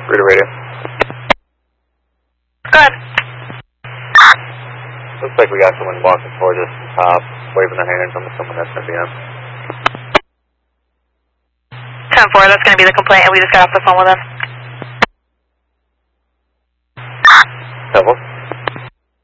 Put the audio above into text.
Reader radio. Go ahead. Looks like we got someone walking towards us from top, waving their hand from someone that's SNBM. 10-4, that's going to be the complaint, and we just got off the phone with them. 10-4.